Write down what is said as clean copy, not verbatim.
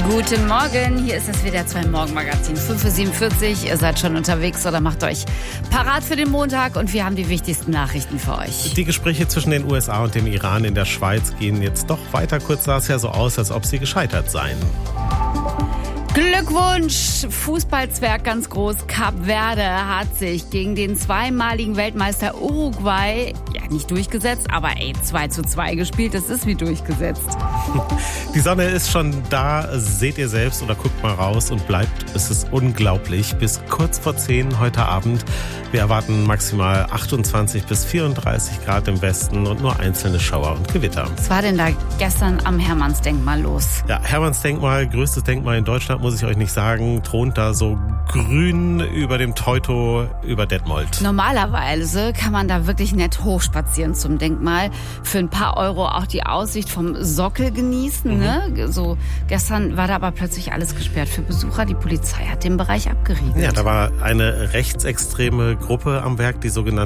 Guten Morgen, hier ist das WDR 2 Morgenmagazin, 5:47 Uhr. Ihr seid schon unterwegs oder macht euch parat für den Montag und wir haben die wichtigsten Nachrichten für euch. Die Gespräche zwischen den USA und dem Iran in der Schweiz gehen jetzt doch weiter. Kurz sah es ja so aus, als ob sie gescheitert seien. Glückwunsch! Fußballzwerg ganz groß. Kap Verde hat sich gegen den zweimaligen Weltmeister Uruguay nicht durchgesetzt, aber 2:2 gespielt. Das ist wie durchgesetzt. Die Sonne ist schon da, seht ihr selbst oder guckt mal raus und bleibt. Es ist unglaublich. Bis kurz vor 10 heute Abend. Wir erwarten maximal 28 bis 34 Grad im Westen und nur einzelne Schauer und Gewitter. Was war denn da gestern am Hermannsdenkmal los? Ja, Hermannsdenkmal, größtes Denkmal in Deutschland, muss ich euch nicht sagen, thront da so grün über dem Teutow über Detmold. Normalerweise kann man da wirklich nett hochspazieren zum Denkmal. Für ein paar Euro auch die Aussicht vom Sockel genießen. Ne? So, gestern war da aber plötzlich alles gesperrt für Besucher. Die Polizei hat den Bereich abgeriegelt. Ja, da war eine rechtsextreme Gruppe am Werk, die sogenannte